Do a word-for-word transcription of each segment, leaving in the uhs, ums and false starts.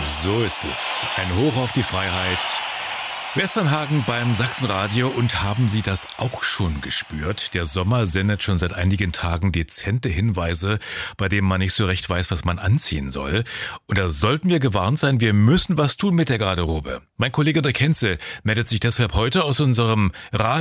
So ist es. Ein Hoch auf die Freiheit. Westernhagen beim Sachsenradio, und haben Sie das auch schon gespürt? Der Sommer sendet schon seit einigen Tagen dezente Hinweise, bei denen man nicht so recht weiß, was man anziehen soll. Und da sollten wir gewarnt sein, wir müssen was tun mit der Garderobe. Mein Kollege Dirk Henze meldet sich deshalb heute aus unserem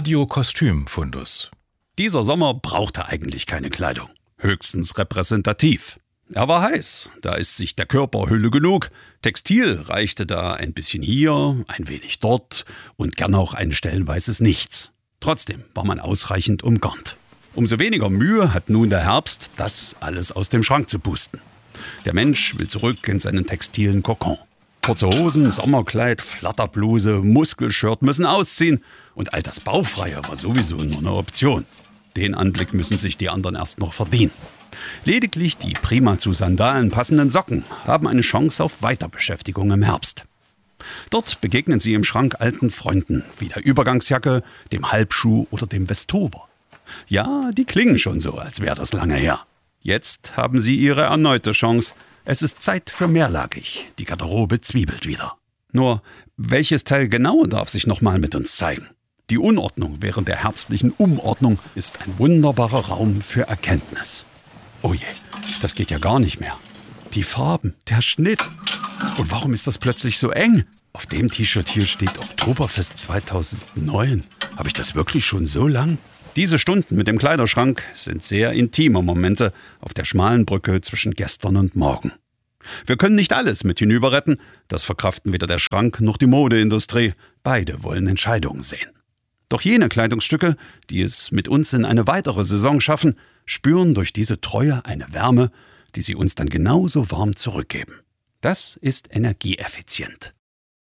Radio-Kostüm-Fundus. Dieser Sommer brauchte eigentlich keine Kleidung. Höchstens repräsentativ. Er war heiß, da ist sich der Körper Hülle genug. Textil reichte da ein bisschen hier, ein wenig dort und gern auch ein stellenweises Nichts. Trotzdem war man ausreichend umgarnt. Umso weniger Mühe hat nun der Herbst, das alles aus dem Schrank zu pusten. Der Mensch will zurück in seinen textilen Kokon. Kurze Hosen, Sommerkleid, Flatterbluse, Muskelshirt müssen ausziehen und all das Bauchfreie war sowieso nur eine Option. Den Anblick müssen sich die anderen erst noch verdienen. Lediglich die prima zu Sandalen passenden Socken haben eine Chance auf Weiterbeschäftigung im Herbst. Dort begegnen sie im Schrank alten Freunden, wie der Übergangsjacke, dem Halbschuh oder dem Westover. Ja, die klingen schon so, als wäre das lange her. Jetzt haben sie ihre erneute Chance. Es ist Zeit für mehrlagig. Die Garderobe zwiebelt wieder. Nur, welches Teil genau darf sich nochmal mit uns zeigen? Die Unordnung während der herbstlichen Umordnung ist ein wunderbarer Raum für Erkenntnis. Oh je, das geht ja gar nicht mehr. Die Farben, der Schnitt. Und warum ist das plötzlich so eng? Auf dem T-Shirt hier steht Oktoberfest zweitausendneun. Habe ich das wirklich schon so lang? Diese Stunden mit dem Kleiderschrank sind sehr intime Momente auf der schmalen Brücke zwischen gestern und morgen. Wir können nicht alles mit hinüber retten. Das verkraften weder der Schrank noch die Modeindustrie. Beide wollen Entscheidungen sehen. Doch jene Kleidungsstücke, die es mit uns in eine weitere Saison schaffen, spüren durch diese Treue eine Wärme, die sie uns dann genauso warm zurückgeben. Das ist energieeffizient.